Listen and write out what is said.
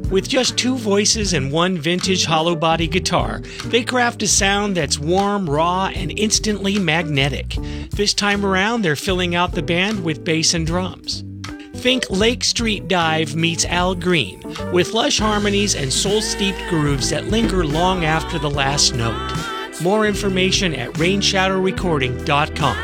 With just two voices and one vintage hollow body guitar, they craft a sound that's warm, raw, and instantly magnetic. This time around, they're filling out the band with bass and drums. Think Lake Street Dive meets Al Green, with lush harmonies and soul-steeped grooves that linger long after the last note. More information at rainshadowrecording.com.